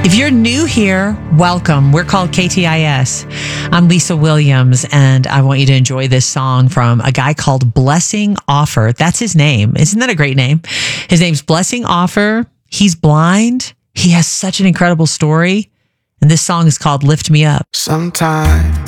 If you're new here, welcome. We're called KTIS. I'm Lisa Williams, and I want you to enjoy this song from a guy called Blessing Offer. That's his name. Isn't that a great name? His name's Blessing Offer. He's blind. He has such an incredible story. And this song is called Lift Me Up. Sometimes